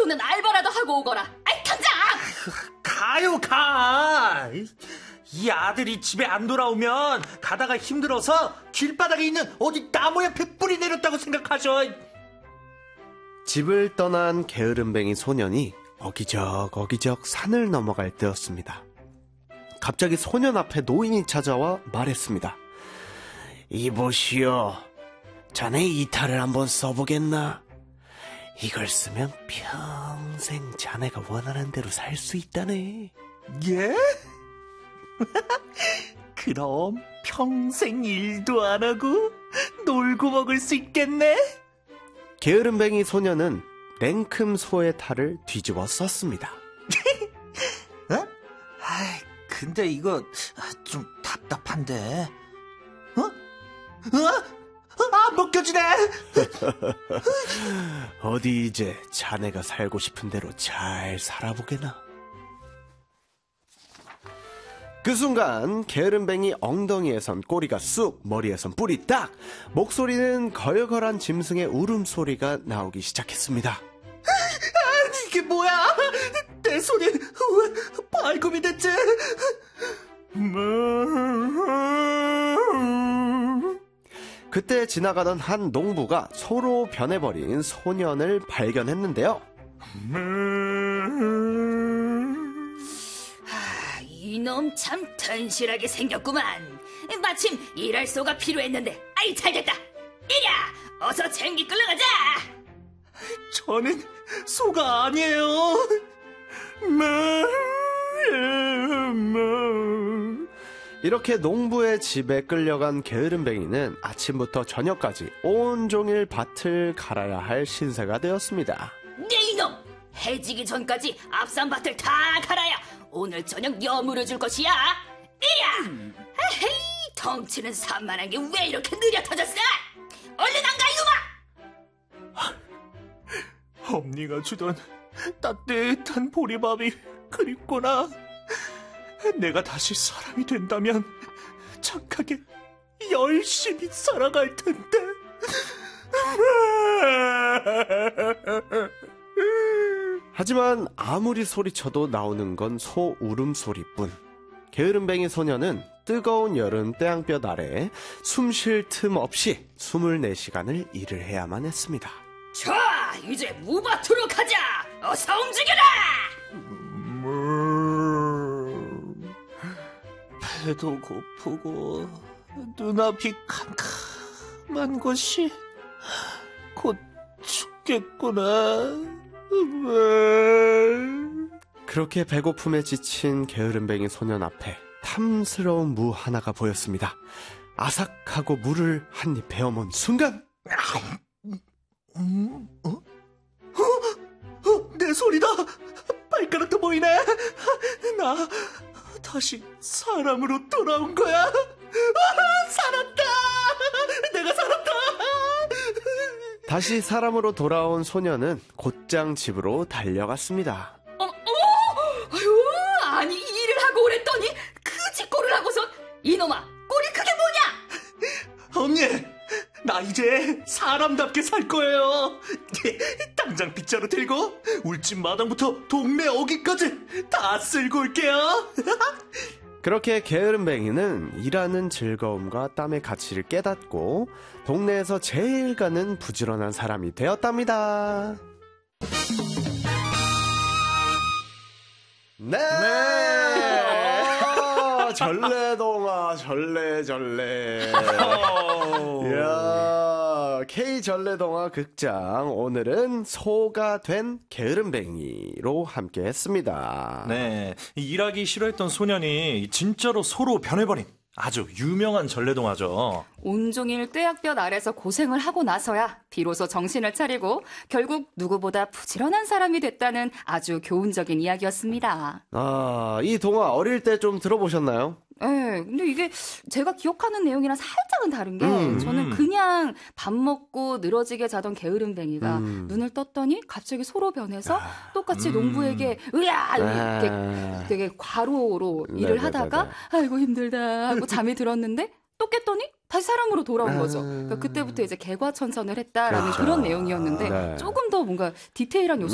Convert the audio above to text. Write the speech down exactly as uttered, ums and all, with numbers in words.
비오는 알바라도 하고 오거라. 아이, 당장! 가요, 가! 이 아들이 집에 안 돌아오면 가다가 힘들어서 길바닥에 있는 어디 나무 옆에 뿌리 내렸다고 생각하죠. 집을 떠난 게으름뱅이 소년이 어기적 어기적 산을 넘어갈 때였습니다. 갑자기 소년 앞에 노인이 찾아와 말했습니다. 이보시오, 자네 이 탈을 한번 써보겠나? 이걸 쓰면 평생 자네가 원하는 대로 살 수 있다네. 예? 그럼 평생 일도 안 하고 놀고 먹을 수 있겠네? 게으름뱅이 소년은 냉큼 소의 탈을 뒤집어 썼습니다. 어? 아이, 근데 이거 좀 답답한데. 어? 어? 아, 벗겨지네. 어디 이제 자네가 살고 싶은 대로 잘 살아보게나. 그 순간 게으름뱅이 엉덩이에선 꼬리가 쑥, 머리에선 뿔이 딱, 목소리는 걸걸한 짐승의 울음소리가 나오기 시작했습니다. 아니, 이게 뭐야? 내 손이 왜 발굽이 됐지? 그때 지나가던 한 농부가 소로 변해버린 소년을 발견했는데요. 아, 이놈 참 튼실하게 생겼구만. 마침 일할 소가 필요했는데, 아이, 잘됐다. 이랴, 어서 쟁기 끌러가자. 저는 소가 아니에요. 이렇게 농부의 집에 끌려간 게으름뱅이는 아침부터 저녁까지 온종일 밭을 갈아야 할 신세가 되었습니다. 네 이놈! 해지기 전까지 앞산 밭을 다 갈아야 오늘 저녁 여물을 줄 것이야. 이야! 에헤이, 덩치는 산만한 게 왜 이렇게 느려 터졌어? 얼른 안 가, 이놈아! 엄니가 주던 따뜻한 보리밥이 그립구나. 내가 다시 사람이 된다면 착하게 열심히 살아갈 텐데. 하지만 아무리 소리쳐도 나오는 건 소 울음소리뿐. 게으름뱅이 소년은 뜨거운 여름 태양볕 아래 숨 쉴 틈 없이 스물네 시간을 일을 해야만 했습니다. 자, 이제 무밭으로 가자. 어서 움직여라. 배도 고프고 눈앞이 캄캄한 것이 곧 죽겠구나. 그렇게 배고픔에 지친 게으름뱅이 소년 앞에 탐스러운 무 하나가 보였습니다. 아삭하고 물을 한 입 베어문 순간, 음? 어? 어? 어? 내 손이다. 발가락도 보이네. 나 다시 사람으로 돌아온 거야. 아, 살았다. 내가 살았다. 다시 사람으로 돌아온 소년은 곧장 집으로 달려갔습니다. 어, 어? 아유, 아니 일을 하고 오랬더니 그 짓거리를 하고서 이놈아, 꼴이 그게 뭐냐? 언니, 나 이제 사람답게 살 거예요. 당장 빗자루 들고 울진 마당부터 동네 어귀까지 다 쓸고 올게요. 그렇게 게으름뱅이는 일하는 즐거움과 땀의 가치를 깨닫고 동네에서 제일 가는 부지런한 사람이 되었답니다. 네! 아, 전래동화, 전래, 전래. 이야, K 전래동화 극장. 오늘은 소가 된 게으름뱅이로 함께 했습니다. 네, 일하기 싫어했던 소년이 진짜로 소로 변해버린 아주 유명한 전래동화죠. 온종일 떼약볕 아래서 고생을 하고 나서야 비로소 정신을 차리고 결국 누구보다 부지런한 사람이 됐다는 아주 교훈적인 이야기였습니다. 아, 이 동화 어릴 때 좀 들어보셨나요? 네, 근데 이게 제가 기억하는 내용이랑 살짝은 다른 게 음. 저는 그냥 밥 먹고 늘어지게 자던 게으름뱅이가 음. 눈을 떴더니 갑자기 소로 변해서 아, 똑같이 음. 농부에게 으야 이렇게 아. 되게 과로로 일을 네네네네. 하다가 아이고 힘들다 하고 잠이 들었는데 또 깼더니 다시 사람으로 돌아온 거죠. 그러니까 그때부터 이제 개과천선을 했다라는 그렇죠. 그런 내용이었는데 네. 조금 더 뭔가 디테일한 요소